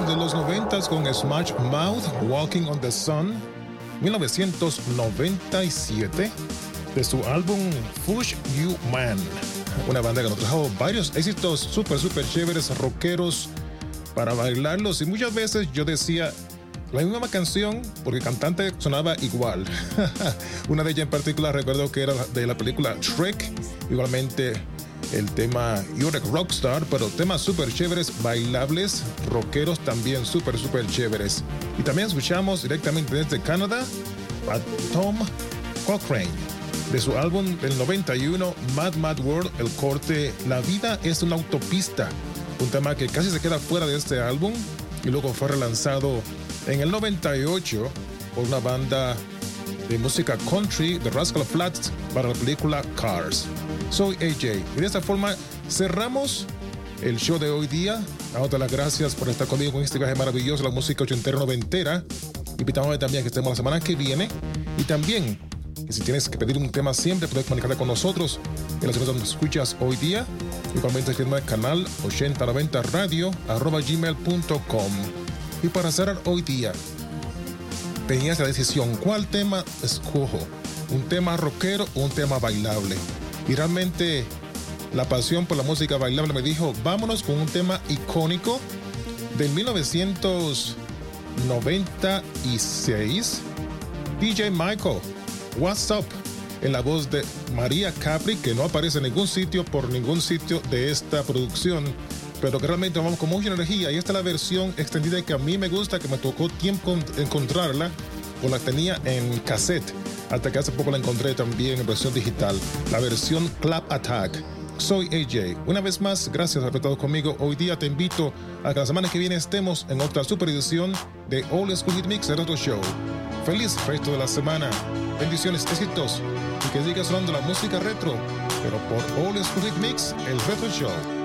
de los 90 con Smash Mouth, Walking on the Sun, 1997, de su álbum Push You Man. Una banda que nos trajo varios éxitos súper chéveres, rockeros, para bailarlos. Y muchas veces yo decía la misma canción porque el cantante sonaba igual. Una de ellas en particular recuerdo que era de la película Shrek. Igualmente el tema You're a Rockstar, pero temas súper chéveres, bailables, rockeros también súper chéveres. Y también escuchamos directamente desde Canadá a Tom Cochrane, de su álbum del 91, Mad World, el corte La vida es una autopista, un tema que casi se queda fuera de este álbum y luego fue relanzado en el 98 por una banda de música country, The Rascal Flatts, para la película Cars. Soy AJ y de esta forma cerramos el show de hoy día. Dándote las gracias por estar conmigo con este viaje maravilloso, la música ochentera noventera. Invitamos también a que estemos la semana que viene. Y también, que si tienes que pedir un tema siempre, puedes comunicarte con nosotros en las redes donde escuchas hoy día. Igualmente escribirme al canal 8090radio@gmail.com. Y para cerrar hoy día, tenías la decisión, ¿cuál tema escojo? ¿Un tema rockero o un tema bailable? Y realmente la pasión por la música bailable me dijo, vámonos con un tema icónico del 1996. DJ Michael, What's Up, en la voz de María Capri, que no aparece en ningún sitio por ningún sitio de esta producción, pero que realmente vamos con mucha energía. Y esta es la versión extendida que a mí me gusta, que me tocó tiempo encontrarla, o la tenía en cassette, hasta que hace poco la encontré también en versión digital, la versión Clap Attack. Soy AJ. Una vez más, gracias por haber estado conmigo. Hoy día te invito a que la semana que viene estemos en otra super edición de Old School Hit Mix, el Retro Show. Feliz resto de la semana. Bendiciones, éxitos, y que siga sonando la música retro, pero por Old School Hit Mix, el Retro Show.